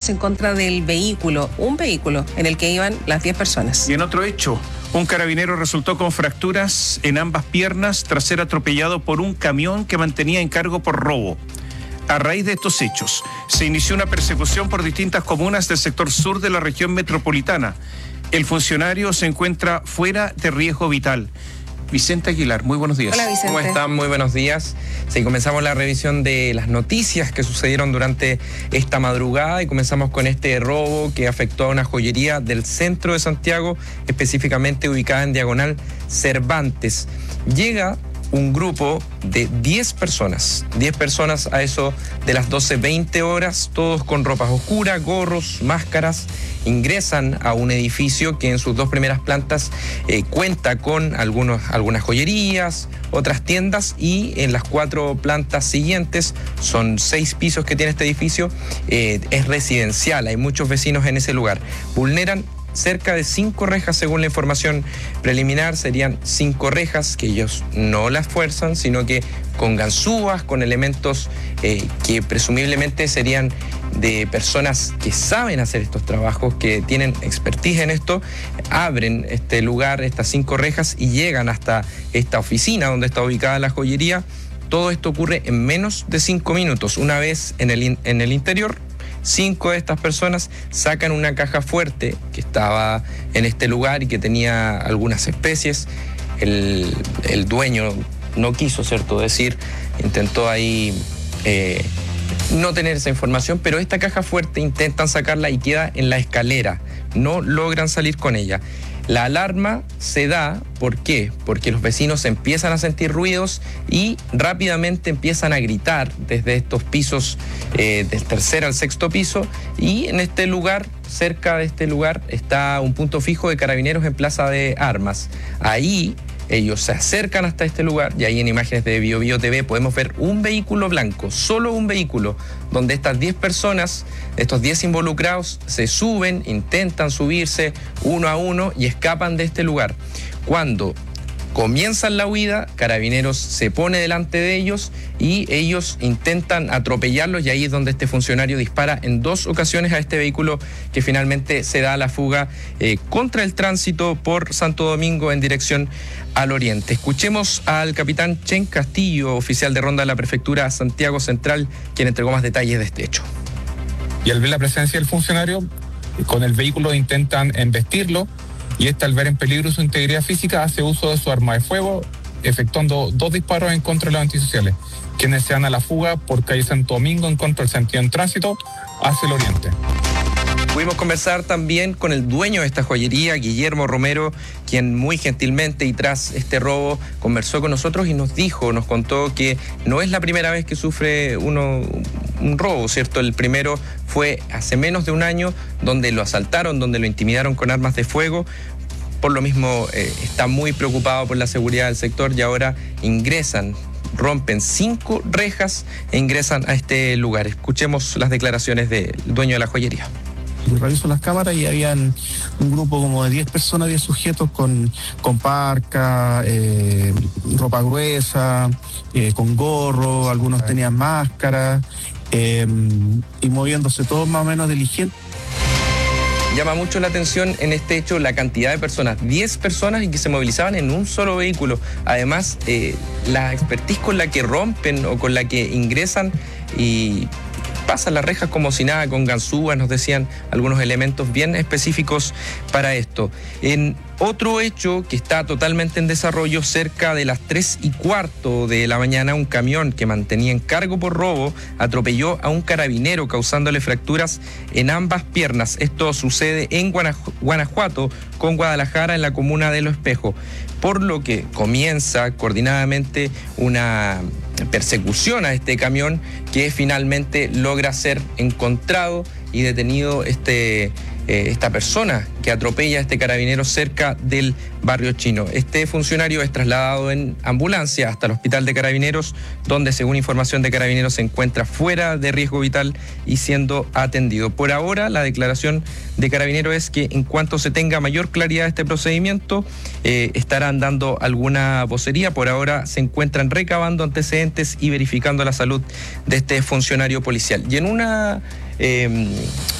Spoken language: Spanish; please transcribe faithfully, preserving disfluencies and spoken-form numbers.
en contra del vehículo, un vehículo en el que iban las diez personas. Y en otro hecho, un carabinero resultó con fracturas en ambas piernas tras ser atropellado por un camión que mantenía en cargo por robo. A raíz de estos hechos, se inició una persecución por distintas comunas del sector sur de la región metropolitana. El funcionario se encuentra fuera de riesgo vital. Vicente Aguilar, muy buenos días. Hola, Vicente. ¿Cómo están? Muy buenos días. Sí, comenzamos la revisión de las noticias que sucedieron durante esta madrugada y comenzamos con este robo que afectó a una joyería del centro de Santiago, específicamente ubicada en Diagonal Cervantes. Llega un grupo de diez personas, diez personas a eso de las doce veinte horas, todos con ropas oscuras, gorros, máscaras, ingresan a un edificio que en sus dos primeras plantas eh, cuenta con algunos, algunas joyerías, otras tiendas, y en las cuatro plantas siguientes, son seis pisos que tiene este edificio, eh, es residencial, hay muchos vecinos en ese lugar. Vulneran cerca de cinco rejas, según la información preliminar. Serían cinco rejas que ellos no las fuerzan, sino que con ganzúas, con elementos eh, que presumiblemente serían de personas que saben hacer estos trabajos, que tienen expertise en esto, abren este lugar, estas cinco rejas, y llegan hasta esta oficina donde está ubicada la joyería. Todo esto ocurre en menos de cinco minutos. Una vez en el, in- en el interior, cinco de estas personas sacan una caja fuerte que estaba en este lugar y que tenía algunas especies. El, el dueño no quiso, ¿cierto?, decir, intentó ahí eh, no tener esa información, pero esta caja fuerte intentan sacarla y queda en la escalera. No logran salir con ella. La alarma se da, ¿por qué? Porque los vecinos empiezan a sentir ruidos y rápidamente empiezan a gritar desde estos pisos, eh, del tercer al sexto piso, y en este lugar, cerca de este lugar, está un punto fijo de Carabineros en Plaza de Armas. Ahí ellos se acercan hasta este lugar, y ahí en imágenes de Bio Bio T V podemos ver un vehículo blanco, solo un vehículo, donde estas diez personas, estos diez involucrados, se suben, intentan subirse uno a uno y escapan de este lugar. Cuando comienzan la huida, Carabineros se pone delante de ellos y ellos intentan atropellarlos, y ahí es donde este funcionario dispara en dos ocasiones a este vehículo, que finalmente se da a la fuga eh, contra el tránsito por Santo Domingo en dirección al oriente. Escuchemos al capitán Chen Castillo, oficial de ronda de la prefectura Santiago Central, quien entregó más detalles de este hecho. Y al ver la presencia del funcionario, con el vehículo intentan embestirlo, y este, al ver en peligro su integridad física, hace uso de su arma de fuego, efectuando dos disparos en contra de los antisociales, quienes se dan a la fuga por calle Santo Domingo en contra del sentido en tránsito hacia el oriente. Pudimos conversar también con el dueño de esta joyería, Guillermo Romero, quien muy gentilmente y tras este robo conversó con nosotros y nos dijo, nos contó que no es la primera vez que sufre uno un robo, ¿cierto? El primero fue hace menos de un año, donde lo asaltaron, donde lo intimidaron con armas de fuego. Por lo mismo eh, está muy preocupado por la seguridad del sector, y ahora ingresan, rompen cinco rejas e ingresan a este lugar. Escuchemos las declaraciones del dueño de la joyería. Reviso las cámaras y habían un grupo como de diez personas, diez sujetos con, con parca, eh, ropa gruesa, eh, con gorro, algunos tenían máscara, eh, y moviéndose todos más o menos diligentes. Llama mucho la atención en este hecho la cantidad de personas, diez personas, y que se movilizaban en un solo vehículo. Además, eh, la expertise con la que rompen o con la que ingresan y pasan las rejas como si nada, con ganzúas, nos decían algunos elementos bien específicos para esto. En otro hecho que está totalmente en desarrollo, cerca de las tres y cuarto de la mañana, un camión que mantenía en cargo por robo atropelló a un carabinero, causándole fracturas en ambas piernas. Esto sucede en Guanajuato con Guadalajara, en la comuna de Los Espejos, por lo que comienza coordinadamente una persecución a este camión, que finalmente logra ser encontrado y detenido este, eh, esta persona que atropella a este carabinero cerca del barrio chino. Este funcionario es trasladado en ambulancia hasta el hospital de Carabineros, donde, según información de Carabineros, se encuentra fuera de riesgo vital y siendo atendido. Por ahora, la declaración de Carabineros es que en cuanto se tenga mayor claridad de este procedimiento, eh, estarán dando alguna vocería. Por ahora se encuentran recabando antecedentes y verificando la salud de este funcionario policial. Y en una Eh,